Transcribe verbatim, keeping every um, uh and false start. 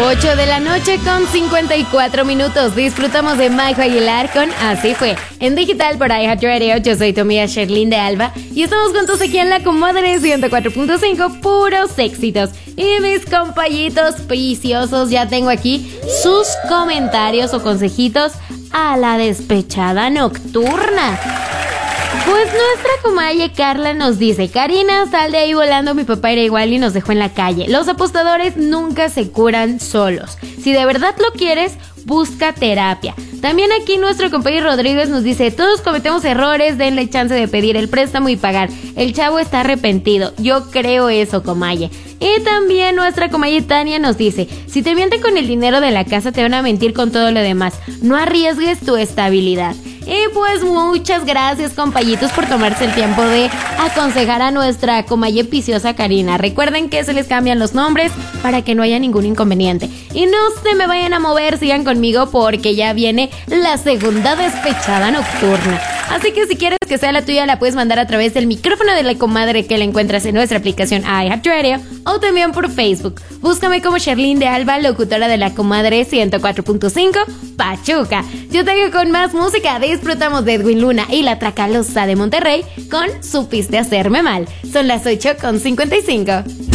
ocho de la noche con cincuenta y cuatro minutos. Disfrutamos de Mike Aguilar con Así Fue. En digital por iHeartRadio, yo soy tu amiga Sherlyn de Alba y estamos juntos aquí en la Comadre ciento cuatro punto cinco, puros éxitos. Y mis compañitos preciosos, ya tengo aquí sus comentarios o consejitos a la despechada nocturna. Pues nuestra comadre Carla nos dice: Karina, sal de ahí volando, mi papá era igual y nos dejó en la calle. Los apostadores nunca se curan solos. Si de verdad lo quieres, busca terapia. También aquí nuestro compañero Rodríguez nos dice: todos cometemos errores, denle chance de pedir el préstamo y pagar. El chavo está arrepentido. Yo creo eso, comadre. Y también nuestra comadre Tania nos dice: si te mienten con el dinero de la casa, te van a mentir con todo lo demás. No arriesgues tu estabilidad. Y pues muchas gracias, compañitos, por tomarse el tiempo de aconsejar a nuestra comadre viciosa Karina. Recuerden que se les cambian los nombres para que no haya ningún inconveniente. Y no se me vayan a mover, sigan conmigo porque ya viene la segunda despechada nocturna. Así que si quieres que sea la tuya, la puedes mandar a través del micrófono de la comadre que la encuentras en nuestra aplicación iHeartRadio o también por Facebook. Búscame como Sherlyn de Alba, locutora de la Comadre ciento cuatro punto cinco, Pachuca. Yo tengo con más música. Disfrutamos de Edwin Luna y la Tracalosa de Monterrey con Supiste Hacerme Mal. Son las ocho con cincuenta y cinco.